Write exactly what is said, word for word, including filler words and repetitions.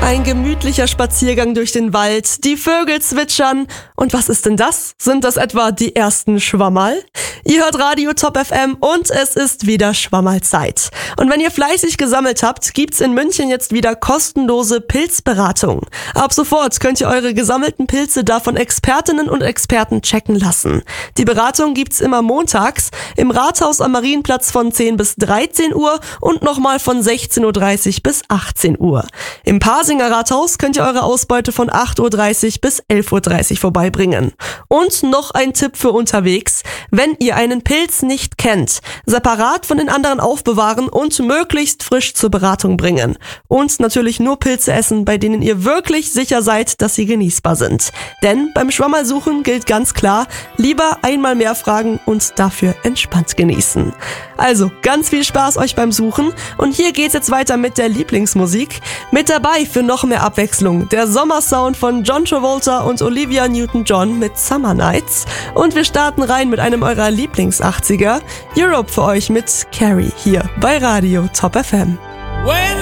Ein gemütlicher Spaziergang durch den Wald, die Vögel zwitschern. Und was ist denn das? Sind das etwa die ersten Schwammerl? Ihr hört Radio Top F M und es ist wieder Schwammerlzeit. Und wenn ihr fleißig gesammelt habt, gibt's in München jetzt wieder kostenlose Pilzberatung. Ab sofort könnt ihr eure gesammelten Pilze da von Expertinnen und Experten checken lassen. Die Beratung gibt's immer montags im Rathaus am Marienplatz von zehn bis dreizehn Uhr und nochmal von sechzehn Uhr dreißig bis achtzehn Uhr. Im Pasinger Rathaus könnt ihr eure Ausbeute von acht Uhr dreißig bis elf Uhr dreißig vorbeibringen. Und noch ein Tipp für unterwegs: Wenn ihr einen Pilz nicht kennt, separat von den anderen aufbewahren und möglichst frisch zur Beratung bringen. Und natürlich nur Pilze essen, bei denen ihr wirklich sicher seid, dass sie genießbar sind. Denn beim Schwammerlsuchen gilt ganz klar, lieber einmal mehr fragen und dafür entspannt genießen. Also, ganz viel Spaß euch beim Suchen und hier geht's jetzt weiter mit der Lieblingsmusik. Mit dabei für noch mehr Abwechslung der Sommersound von John Travolta und Olivia Newton-John mit Summer Nights und wir starten rein mit einem eurer Lieblings-achtziger, Europe für euch mit Carrie hier bei Radio Top F M. When